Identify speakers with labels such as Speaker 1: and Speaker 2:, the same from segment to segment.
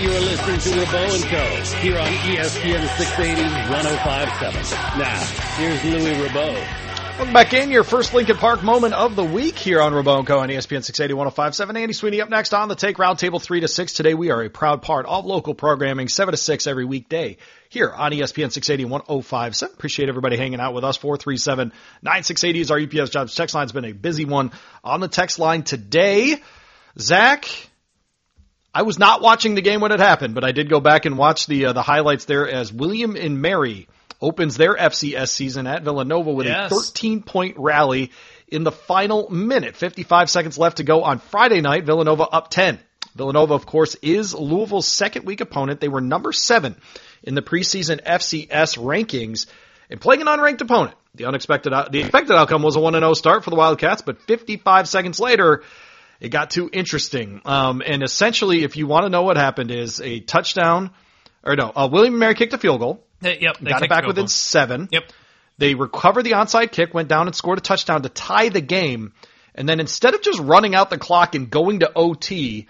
Speaker 1: You are listening to Rabeau & Co. here on ESPN 680 105.7. Now, here's Louis Rabeau.
Speaker 2: Welcome back in, your first Lincoln Park moment of the week here on Rabeau & Co. on ESPN 680 105.7. Andy Sweeney up next on the Take Roundtable 3 to 6. Today we are a proud part of local programming 7 to 6 every weekday here on ESPN 680 105.7. Appreciate everybody hanging out with us. 437-9680 is our UPS Jobs text line. It's been a busy one on the text line today. Zach, I was not watching the game when it happened, but I did go back and watch the highlights there as William and Mary opens their FCS season at Villanova with a 13-point rally in the final minute. 55 seconds left to go on Friday night. Villanova up 10. Villanova, of course, is Louisville's second week opponent. They were number 7 in the preseason FCS rankings and playing an unranked opponent. The expected outcome was a 1-0 start for the Wildcats, but 55 seconds later, it got too interesting. And essentially, if you want to know what happened, is a touchdown, William and Mary kicked a field goal. Got it back within 7. They recovered the onside kick, went down and scored a touchdown to tie the game. And then instead of just running out the clock and going to OT,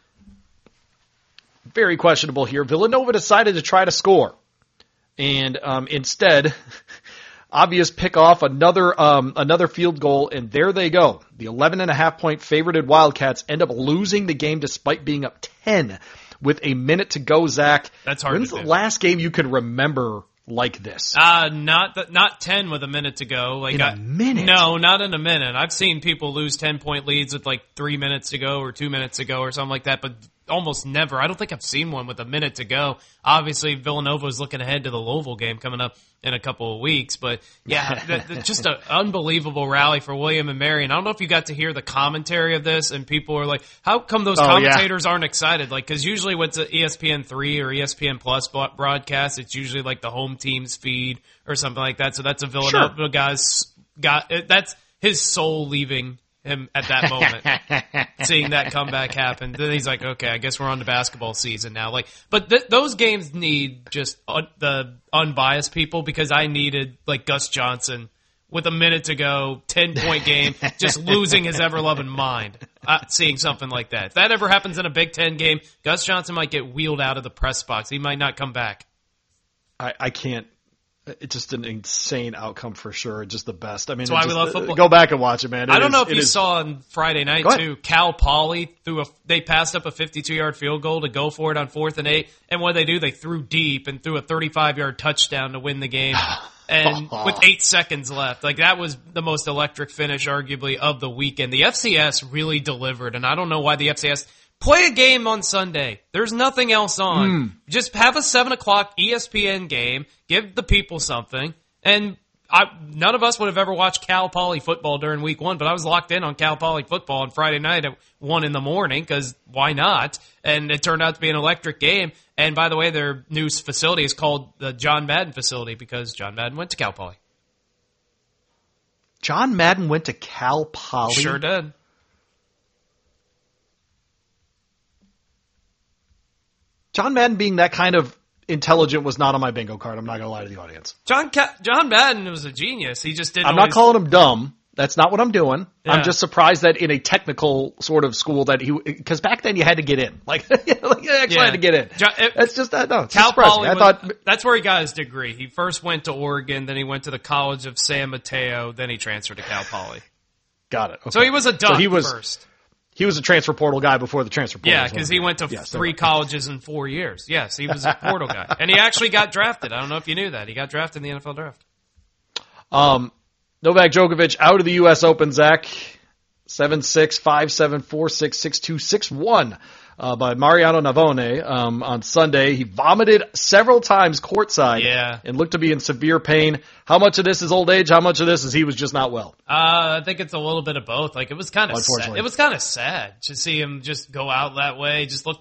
Speaker 2: very questionable here, Villanova decided to try to score. And instead, obvious pick off another field goal, and there they go. The 11.5-point favorited Wildcats end up losing the game despite being up 10 with a minute to go. Zach,
Speaker 3: that's hard.
Speaker 2: When's the last game you can remember like this?
Speaker 3: Not 10 with a minute to go.
Speaker 2: A minute?
Speaker 3: No, not in a minute. I've seen people lose 10-point leads with 3 minutes to go or 2 minutes to go or something like that, but almost never. I don't think I've seen one with a minute to go. Obviously, Villanova is looking ahead to the Louisville game coming up in a couple of weeks. But, yeah, just an unbelievable rally for William and Mary. And I don't know if you got to hear the commentary of this, and people are like, how come those commentators aren't excited? Because usually what's an ESPN3 or ESPN Plus broadcast, it's usually the home team's feed or something like that. So that's a Villanova guy's that's his soul leaving him at that moment, seeing that comeback happen. Then he's like, okay, I guess we're on the basketball season now. But those games need just the unbiased people, because I needed Gus Johnson with a minute to go, 10-point game, just losing his ever-loving mind, seeing something like that. If that ever happens in a Big Ten game, Gus Johnson might get wheeled out of the press box. He might not come back.
Speaker 2: I can't. It's just an insane outcome for sure. Just the best. I mean,
Speaker 3: that's why we love football.
Speaker 2: Go back and watch it, man.
Speaker 3: I don't know if you saw on Friday night too. Cal Poly they passed up a 52-yard field goal to go for it on 4th and 8, and what do? They threw deep and threw a 35-yard touchdown to win the game. And with 8 seconds left, that was the most electric finish, arguably, of the weekend. The FCS really delivered, and I don't know why the FCS. Play a game on Sunday. There's nothing else on. Just have a 7 o'clock ESPN game. Give the people something. And none of us would have ever watched Cal Poly football during week 1, but I was locked in on Cal Poly football on Friday night at 1 in the morning, because why not? And it turned out to be an electric game. And by the way, their new facility is called the John Madden facility, because John Madden went to Cal Poly.
Speaker 2: John Madden went to Cal Poly?
Speaker 3: Sure did.
Speaker 2: John Madden being that kind of intelligent was not on my bingo card. I'm not going to lie to the audience.
Speaker 3: John Madden was a genius. He just didn't.
Speaker 2: I'm not calling him dumb. That's not what I'm doing. Yeah. I'm just surprised that in a technical sort of school that because back then you had to get in. You actually had to get in. It's just that. No,
Speaker 3: Cal Poly. That's where he got his degree. He first went to Oregon, then he went to the College of San Mateo, then he transferred to Cal Poly.
Speaker 2: Got it. Okay.
Speaker 3: So he was a duck first.
Speaker 2: He was a transfer portal guy before the transfer portal.
Speaker 3: Yeah, because he went to 3 colleges in 4 years. Yes, he was a portal guy. And he actually got drafted. I don't know if you knew that. He got drafted in the NFL draft.
Speaker 2: Novak Djokovic out of the U.S. Open, Zach. 7-6, 5-7, 4-6, 6-2, 6-1 by Mariano Navone on Sunday. He vomited several times courtside and looked to be in severe pain. How much of this is old age? How much of this is he was just not well?
Speaker 3: I think it's a little bit of both. It was kind of sad. It was kind of sad to see him just go out that way. Just looked